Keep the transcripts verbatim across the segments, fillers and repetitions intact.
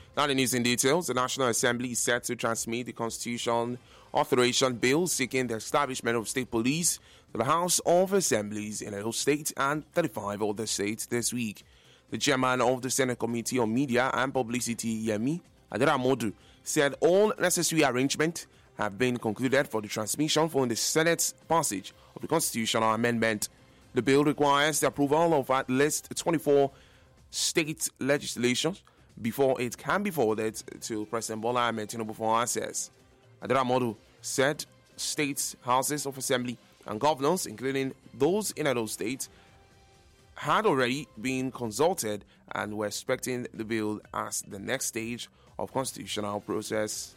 Now the news in details. The National Assembly is set to transmit the Constitution Authorization Bill seeking the establishment of state police to the House of Assemblies in Edo State and thirty-five other states this week. The chairman of the Senate Committee on Media and Publicity, Yemi Aderamodu, said all necessary arrangements have been concluded for the transmission following the Senate's passage of the constitutional amendment. The bill requires the approval of at least twenty-four state legislations before it can be forwarded to President Bola Ahmed Tinubu for access. Aderamodu said states, houses of assembly, and governors, including those in Edo State, had already been consulted and were expecting the bill as the next stage of constitutional process.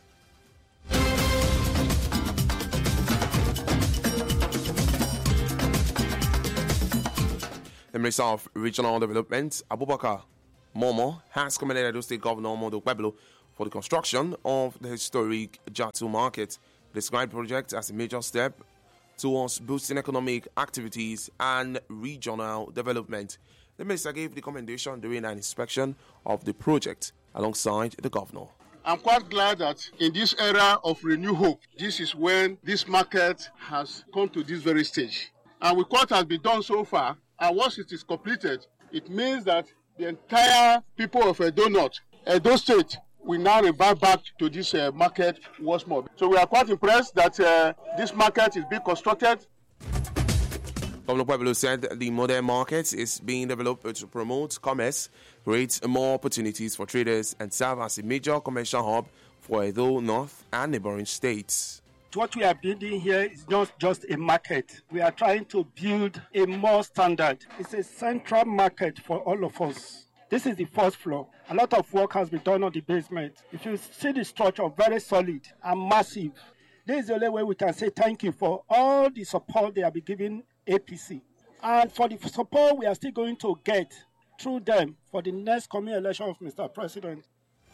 The Minister of Regional Development, Abubakar Momo, has commended Edo State Governor Mondo Pueblo for the construction of the historic Jatu Market. He described the project as a major step towards boosting economic activities and regional development. The minister gave the commendation during an inspection of the project alongside the governor. I'm quite glad that in this era of renewed hope, this is when this market has come to this very stage. And with what has been done so far, and once it is completed, it means that the entire people of Edo North, Edo State, will now revert back to this uh, market once more. So we are quite impressed that uh, this market is being constructed. Governor Pueblo said the modern market is being developed to promote commerce, create more opportunities for traders, and serve as a major commercial hub for Edo North and neighboring states. What we are building here is not just a market. We are trying to build a more standard. It's a central market for all of us. This is the first floor. A lot of work has been done on the basement. If you see the structure, very solid and massive. This is the only way we can say thank you for all the support they have been giving A P C. And for the support we are still going to get through them for the next coming election of Mister President.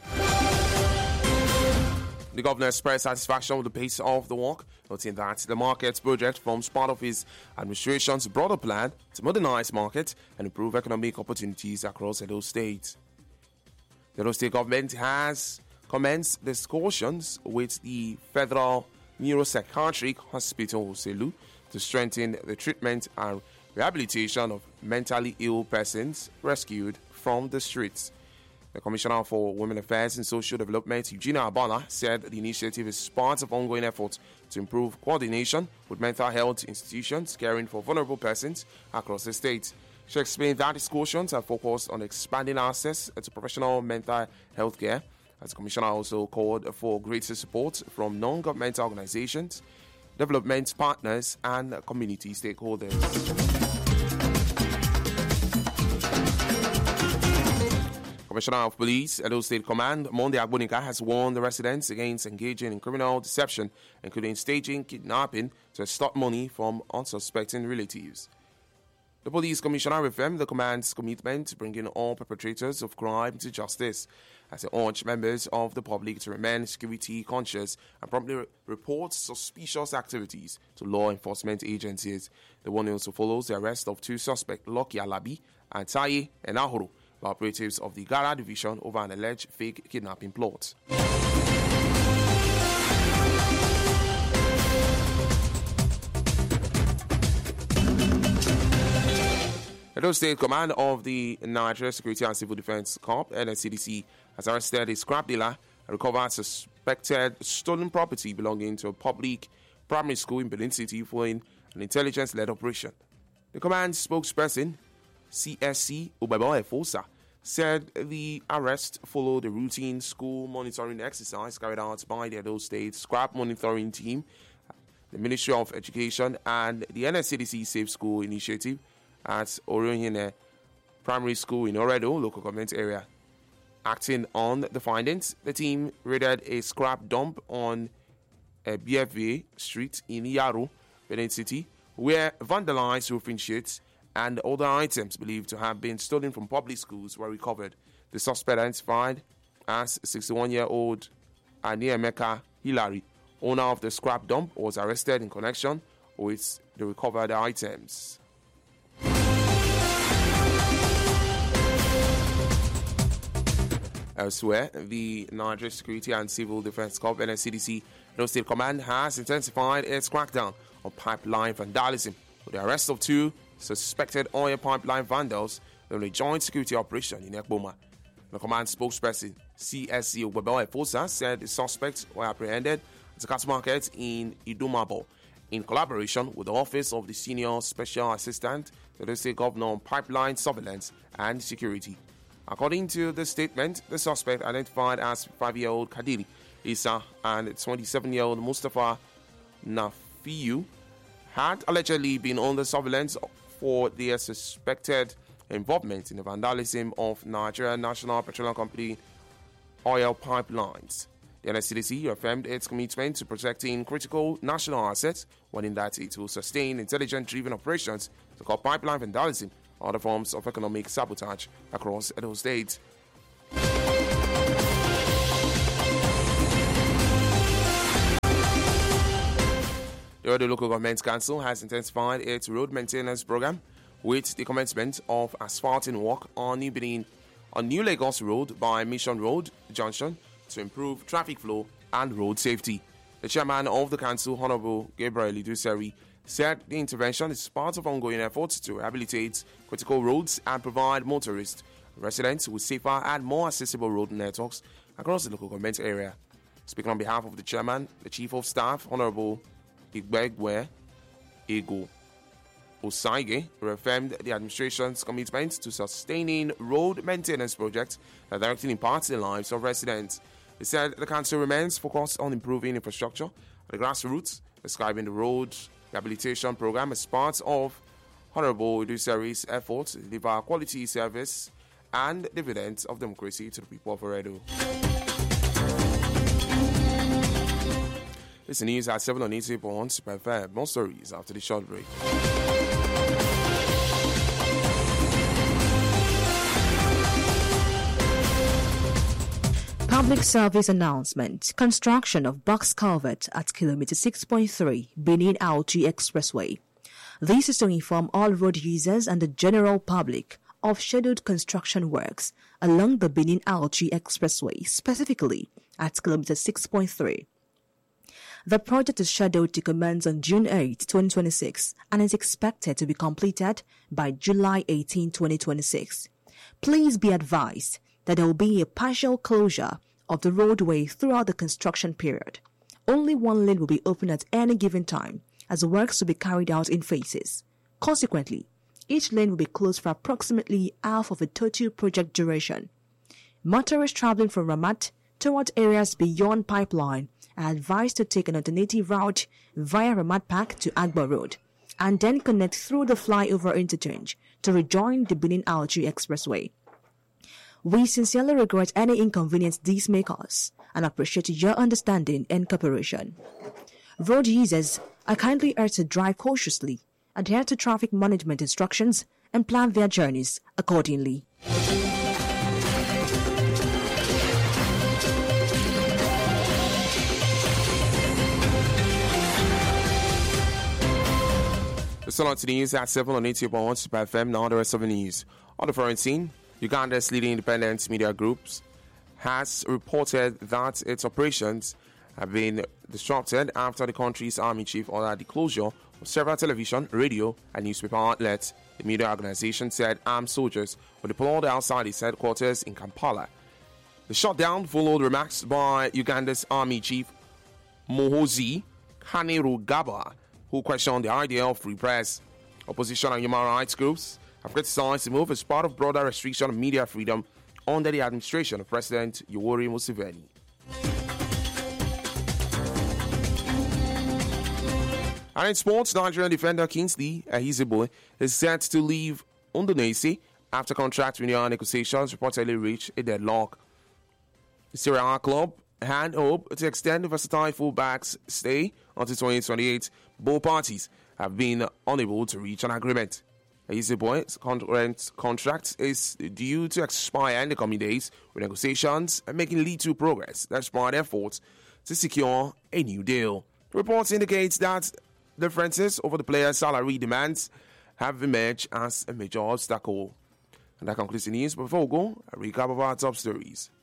The governor expressed satisfaction with the pace of the work, noting that the market project forms part of his administration's broader plan to modernize markets and improve economic opportunities across Edo State. The Edo State government has commenced discussions with the Federal Neuropsychiatric Hospital, Selu, to strengthen the treatment and rehabilitation of mentally ill persons rescued from the streets. The Commissioner for Women Affairs and Social Development, Eugenia Abala, said the initiative is part of ongoing efforts to improve coordination with mental health institutions caring for vulnerable persons across the state. She explained that discussions are focused on expanding access to professional mental health care. As the Commissioner also called for greater support from non-governmental organizations, development partners, and community stakeholders. Commissioner of Police, Edo State Command, Monde Agbonika, has warned the residents against engaging in criminal deception, including staging kidnapping to extort money from unsuspecting relatives. The police commissioner reaffirmed the command's commitment to bringing all perpetrators of crime to justice, as they urged members of the public to remain security conscious and promptly re- report suspicious activities to law enforcement agencies. The warning also follows the arrest of two suspects, Lucky Alabi and Taye Enahoro, by operatives of the Gara division over an alleged fake kidnapping plot. Edo State Command of the Nigeria Security and Civil Defense Corps, N S C D C, has arrested a scrap dealer and recovered suspected stolen property belonging to a public primary school in Benin City following an intelligence-led operation. The command spokesperson, C S C Ubebo Efosa, said the arrest followed a routine school monitoring exercise carried out by the Edo State Scrap Monitoring Team, the Ministry of Education, and the N S C D C Safe School Initiative at Oriohine Primary School in Oredo, local government area. Acting on the findings, the team raided a scrap dump on a B F V Street in Yaro, Benin City, where vandalized roofing sheets and other items believed to have been stolen from public schools were recovered. The suspect, identified as sixty-one-year-old Aniemeka Hilary, owner of the scrap dump, was arrested in connection with the recovered items. Elsewhere, the Nigeria Security and Civil Defense Corps, N S C D C, Edo State Command, has intensified its crackdown on pipeline vandalism with the arrest of two suspected oil pipeline vandals during a joint security operation in Ekboma. The command spokesperson, C S C Ogbebel Efosa, said the suspects were apprehended at the cat market in Idumabo in collaboration with the Office of the Senior Special Assistant to the State Governor on Pipeline Surveillance and Security. According to the statement, the suspect, identified as five-year-old Kadiri Issa and twenty-seven-year-old Mustafa Nafiu, had allegedly been under surveillance for their suspected involvement in the vandalism of Nigeria National Petroleum Company oil pipelines. The N S C D C affirmed its commitment to protecting critical national assets, warning that it will sustain intelligence-driven operations to curb pipeline vandalism and other forms of economic sabotage across Edo State. The Edo Local Government Council has intensified its road maintenance program with the commencement of asphalting work on New Benin, on New Lagos Road by Mission Road Junction to improve traffic flow and road safety. The chairman of the council, Honorable Gabriel Iduseri, said the intervention is part of ongoing efforts to rehabilitate critical roads and provide motorists and residents with safer and more accessible road networks across the local government area. Speaking on behalf of the chairman, the chief of staff, Honorable Igbegwe Ego Osaige, reaffirmed the administration's commitment to sustaining road maintenance projects that directly impact the lives of residents. He said the council remains focused on improving infrastructure at the grassroots, describing the road rehabilitation program as part of Honorable Iduseri's efforts to deliver quality service and dividends of democracy to the people of Edo. This is news at seven on eighty point one Super F M. More stories after the short break. Public service announcement. Construction of box culvert at kilometer six point three, Benin Auchi Expressway. This is to inform all road users and the general public of scheduled construction works along the Benin Auchi Expressway, specifically at kilometer six point three. The project is scheduled to commence on June eighth, twenty twenty-six, and is expected to be completed by July eighteenth, twenty twenty-six. Please be advised that there will be a partial closure of the roadway throughout the construction period. Only one lane will be open at any given time, as works will be carried out in phases. Consequently, each lane will be closed for approximately half of the total project duration. Motorists traveling from Ramat toward areas beyond Pipeline are advised to take an alternative route via Ramat Park to Agbo Road, and then connect through the flyover interchange to rejoin the Benin Auchi Expressway. We sincerely regret any inconvenience these may cause and appreciate your understanding and cooperation. Road users are kindly urged to drive cautiously, adhere to traffic management instructions, and plan their journeys accordingly. Still on to the news at seven on eighty point one Super F M. Now the rest of the news. On the foreign scene, Uganda's leading independent media groups has reported that its operations have been disrupted after the country's army chief ordered the closure of several television, radio, and newspaper outlets. The media organization said armed soldiers were deployed outside its headquarters in Kampala. The shutdown followed remarks by Uganda's army chief Muhoozi Kainerugaba, who questioned the idea of free press. Opposition and human rights groups have criticized the move as part of broader restriction of media freedom under the administration of President Yoweri Museveni. And in sports, Nigerian defender Kingsley Ehizibue is set to leave Udinese after contract renewal negotiations reportedly reached a deadlock. The Serie A club had hope to extend the versatile fullback's stay until twenty twenty-eight. Both parties have been unable to reach an agreement. Eziboy's current contract is due to expire in the coming days, with negotiations making little progress despite efforts to secure a new deal. Reports indicate that differences over the player's salary demands have emerged as a major obstacle. And that concludes the news. Before we go, a recap of our top stories.